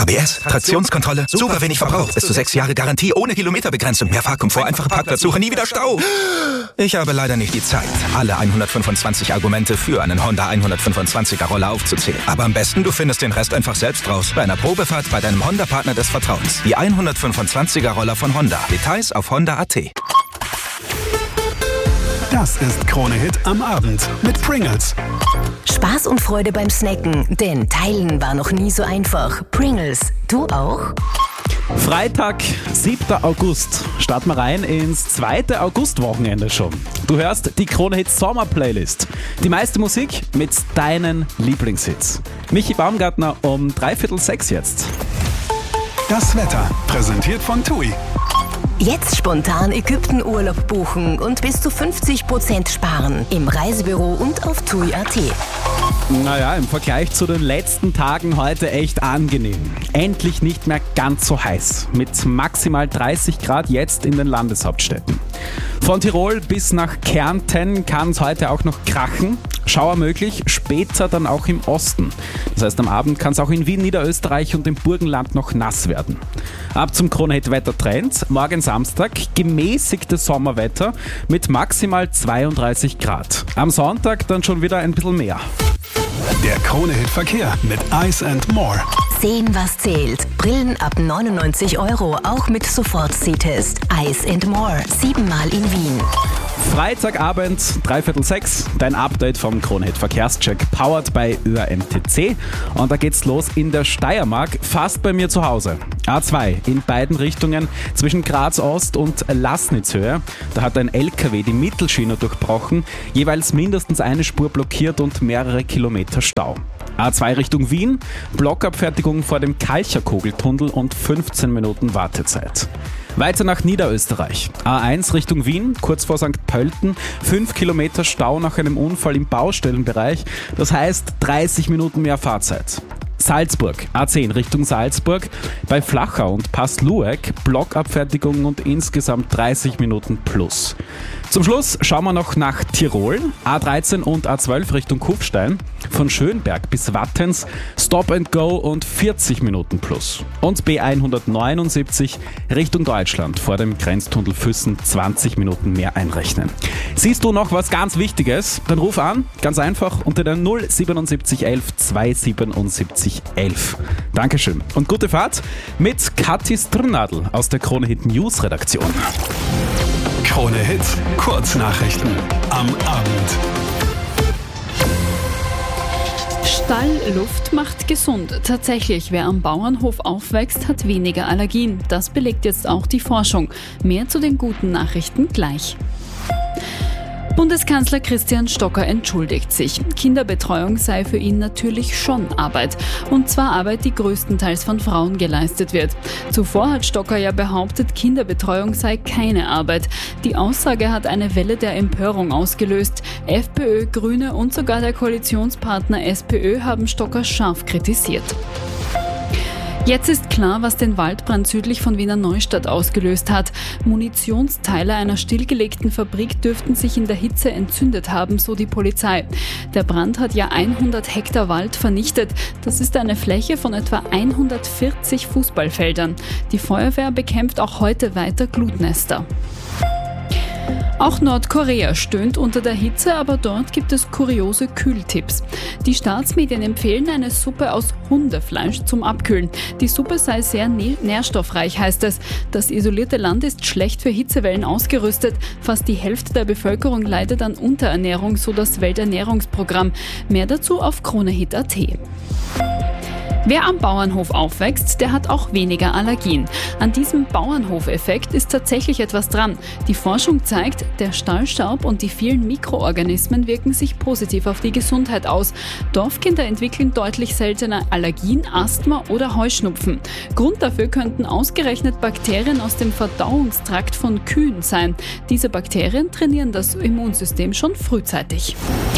ABS, Traktionskontrolle, super wenig Verbrauch, bis zu 6 Jahre Garantie, ohne Kilometerbegrenzung, mehr Fahrkomfort, einfache Parkplatzsuche, nie wieder Stau. Ich habe leider nicht die Zeit, alle 125 Argumente für einen Honda 125er Roller aufzuzählen. Aber am besten, du findest den Rest einfach selbst raus. Bei einer Probefahrt bei deinem Honda-Partner des Vertrauens. Die 125er Roller von Honda. Details auf honda.at. Das ist Krone-Hit am Abend mit Pringles. Spaß und Freude beim Snacken, denn Teilen war noch nie so einfach. Pringles, du auch? Freitag, 7. August. Starten wir rein ins 2. Augustwochenende schon. Du hörst die Krone-Hit Sommer-Playlist. Die meiste Musik mit deinen Lieblingshits. Michi Baumgartner um 5:45 jetzt. Das Wetter, präsentiert von TUI. Jetzt spontan Ägypten-Urlaub buchen und bis zu 50% sparen im Reisebüro und auf TUI.at. Naja, im Vergleich zu den letzten Tagen heute echt angenehm. Endlich nicht mehr ganz so heiß. Mit maximal 30 Grad jetzt in den Landeshauptstädten. Von Tirol bis nach Kärnten kann es heute auch noch krachen. Schauer möglich, später dann auch im Osten. Das heißt, am Abend kann es auch in Wien, Niederösterreich und im Burgenland noch nass werden. Ab zum Krone-Hit-Wettertrend. Morgen Samstag gemäßigtes Sommerwetter mit maximal 32 Grad. Am Sonntag dann schon wieder ein bisschen mehr. Der Krone-Hit-Verkehr mit Ice & More. Sehen, was zählt. Brillen ab 99 €, auch mit Sofort-Sehtest. Ice & More, 7-mal in Wien. Freitagabend, 5:45, dein Update vom Krone-Hit Verkehrscheck, powered by ÖAMTC. Und da geht's los in der Steiermark, fast bei mir zu Hause. A2 in beiden Richtungen zwischen Graz Ost und Laßnitzhöhe. Da hat ein LKW die Mittelschiene durchbrochen, jeweils mindestens eine Spur blockiert und mehrere Kilometer Stau. A2 Richtung Wien, Blockabfertigung vor dem Kalcherkogeltunnel und 15 Minuten Wartezeit. Weiter nach Niederösterreich. A1 Richtung Wien, kurz vor St. Pölten, 5 Kilometer Stau nach einem Unfall im Baustellenbereich. Das heißt 30 Minuten mehr Fahrzeit. Salzburg, A10 Richtung Salzburg, bei Flachau und Passlueck, Blockabfertigung und insgesamt 30 Minuten plus. Zum Schluss schauen wir noch nach Tirol, A13 und A12 Richtung Kufstein, von Schönberg bis Wattens, Stop and Go und 40 Minuten plus. Und B179 Richtung Deutschland vor dem Grenztunnel Füssen 20 Minuten mehr einrechnen. Siehst du noch was ganz Wichtiges? Dann ruf an, ganz einfach unter der 07711 277 11. Dankeschön und gute Fahrt mit Kathi Strnadl aus der Krone-Hit News Redaktion. Krone-Hit, Kurznachrichten am Abend. Stallluft macht gesund. Tatsächlich, wer am Bauernhof aufwächst, hat weniger Allergien. Das belegt jetzt auch die Forschung. Mehr zu den guten Nachrichten gleich. Bundeskanzler Christian Stocker entschuldigt sich. Kinderbetreuung sei für ihn natürlich schon Arbeit. Und zwar Arbeit, die größtenteils von Frauen geleistet wird. Zuvor hat Stocker ja behauptet, Kinderbetreuung sei keine Arbeit. Die Aussage hat eine Welle der Empörung ausgelöst. FPÖ, Grüne und sogar der Koalitionspartner SPÖ haben Stocker scharf kritisiert. Jetzt ist klar, was den Waldbrand südlich von Wiener Neustadt ausgelöst hat. Munitionsteile einer stillgelegten Fabrik dürften sich in der Hitze entzündet haben, so die Polizei. Der Brand hat ja 100 Hektar Wald vernichtet. Das ist eine Fläche von etwa 140 Fußballfeldern. Die Feuerwehr bekämpft auch heute weiter Glutnester. Auch Nordkorea stöhnt unter der Hitze, aber dort gibt es kuriose Kühltipps. Die Staatsmedien empfehlen eine Suppe aus Hundefleisch zum Abkühlen. Die Suppe sei sehr nährstoffreich, heißt es. Das isolierte Land ist schlecht für Hitzewellen ausgerüstet. Fast die Hälfte der Bevölkerung leidet an Unterernährung, so das Welternährungsprogramm. Mehr dazu auf Kronehit.at. Wer am Bauernhof aufwächst, der hat auch weniger Allergien. An diesem Bauernhofeffekt ist tatsächlich etwas dran. Die Forschung zeigt, der Stallstaub und die vielen Mikroorganismen wirken sich positiv auf die Gesundheit aus. Dorfkinder entwickeln deutlich seltener Allergien, Asthma oder Heuschnupfen. Grund dafür könnten ausgerechnet Bakterien aus dem Verdauungstrakt von Kühen sein. Diese Bakterien trainieren das Immunsystem schon frühzeitig.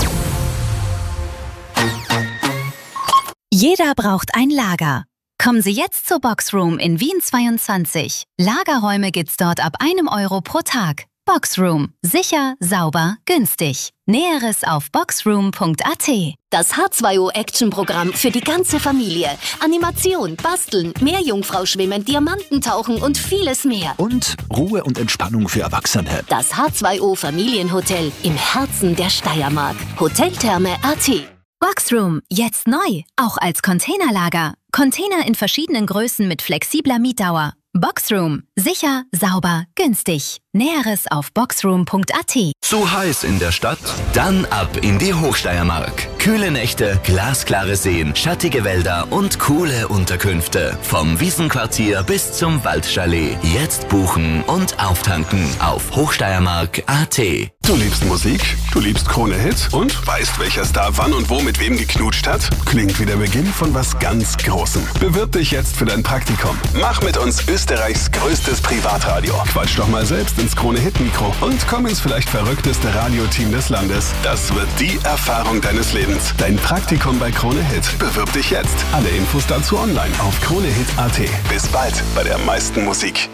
Jeder braucht ein Lager. Kommen Sie jetzt zur Boxroom in Wien 22. Lagerräume gibt's dort ab 1 € pro Tag. Boxroom. Sicher, sauber, günstig. Näheres auf boxroom.at. Das H2O-Action-Programm für die ganze Familie. Animation, Basteln, Meerjungfrau-Schwimmen, Diamantentauchen und vieles mehr. Und Ruhe und Entspannung für Erwachsene. Das H2O-Familienhotel im Herzen der Steiermark. Hoteltherme.at. Boxroom, jetzt neu, auch als Containerlager. Container in verschiedenen Größen mit flexibler Mietdauer. Boxroom. Sicher, sauber, günstig. Näheres auf boxroom.at. Zu heiß in der Stadt? Dann ab in die Hochsteiermark. Kühle Nächte, glasklare Seen, schattige Wälder und coole Unterkünfte. Vom Wiesenquartier bis zum Waldchalet. Jetzt buchen und auftanken auf hochsteiermark.at. Du liebst Musik, du liebst Krone Hit und weißt, welcher Star wann und wo mit wem geknutscht hat? Klingt wie der Beginn von was ganz Großem. Bewirb dich jetzt für dein Praktikum. Mach mit uns Österreichs größtes Privatradio. Quatsch doch mal selbst ins Krone Hit Mikro und komm ins vielleicht verrückteste Radioteam des Landes. Das wird die Erfahrung deines Lebens. Dein Praktikum bei Krone Hit. Bewirb dich jetzt. Alle Infos dazu online auf kronehit.at. Bis bald bei der meisten Musik.